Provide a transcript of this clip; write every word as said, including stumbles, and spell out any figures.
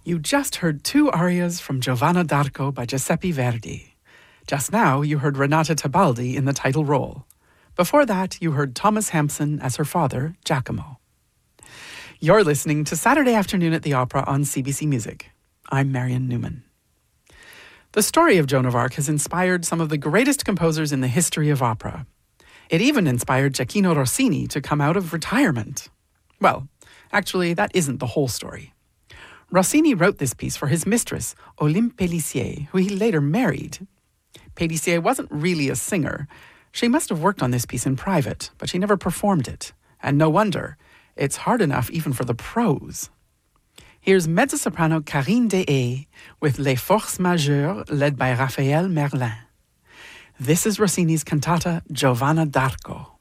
You just heard two arias from Giovanna d'Arco by Giuseppe Verdi. Just now, you heard Renata Tebaldi in the title role. Before that, you heard Thomas Hampson as her father, Giacomo. You're listening to Saturday Afternoon at the Opera on C B C Music. I'm Marion Newman. The story of Joan of Arc has inspired some of the greatest composers in the history of opera. It even inspired Gioacchino Rossini to come out of retirement. Well, actually, that isn't the whole story. Rossini wrote this piece for his mistress, Olympe Pélissier, who he later married. Pélissier wasn't really a singer. She must have worked on this piece in private, but she never performed it. And no wonder. It's hard enough even for the pros. Here's mezzo-soprano Karine Deshayes with Les Forces Majeures, led by Raphael Merlin. This is Rossini's cantata Giovanna d'Arco.